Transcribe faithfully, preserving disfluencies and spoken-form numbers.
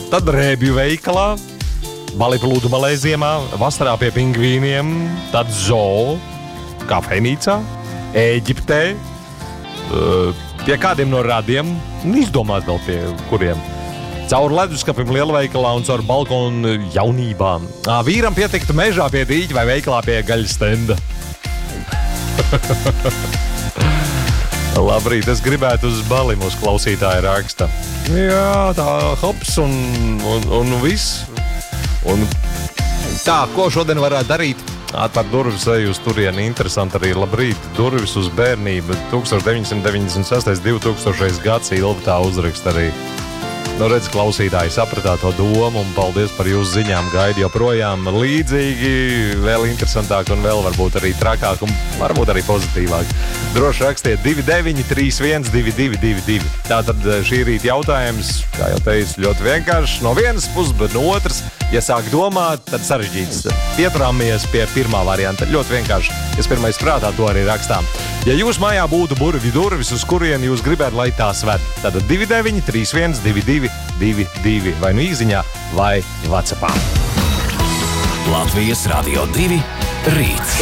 tad rēbju veikalā, Baliplūdu Malēziemā, vasarā pie pingvīniem, tad zoo, kafejnīcā, Ēģiptē, pie kādiem no radiem, izdomāt vēl pie kuriem. Caur leduskapim lielveikalā un caur balkonu jaunībām. À, vīram pietiktu mežā pie dīķa vai veikalā pie gaļas stenda. Labrīt, es gribētu uz Bali, mūsu klausītāja raksta. Jā, tā hops un, un, un viss. Un tā, ko šodien varētu darīt? Atver durvis, eju uz turieni, interesanti arī, labrīt, durvis uz bērnību, deviņdesmit deviņdesmit sestais divtūkstošais gads, Ilva tā uzraksta arī. Nu, redz, klausītāji, sapratāt to domu un paldies par jūsu ziņām, gaidi joprojām līdzīgi, vēl interesantāk un vēl varbūt arī trakāk un varbūt arī pozitīvāk. Droši rakstiet divi deviņi trīs viens divi divi divi divi. Tātad šī rīta jautājums, kā jau teicu, ļoti vienkārši no vienas puses, bet no otras, ja sāk domāt, tad sarežģīts. Pieturāmies pie pirmā varianta, ļoti vienkārši. Es pirmais prātā to arī rakstām. Ja jūs mājā būtu burvju durvis, uz kurien jūs gribētu, lai tās ved, tad divi deviņi trīs viens divi divi divi divi vai nu īziņā vai WhatsAppā. Latvijas Radio divi rīts.